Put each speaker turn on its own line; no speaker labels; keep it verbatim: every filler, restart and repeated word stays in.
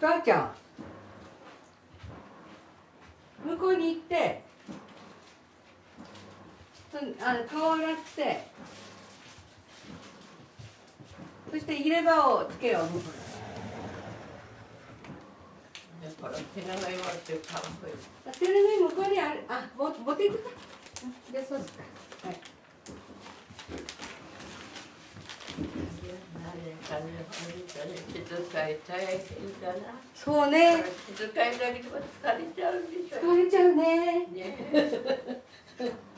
母ちゃん向こうに行ってあの顔洗ってそして入れ歯をつけよう。
これ手長いわってかっこいい。
手長い向こうにある。あ、持っていくか。じゃあそうですか。はい。そうね。
気遣いだけでも疲れちゃうでしょ。
疲れちゃうね。
ね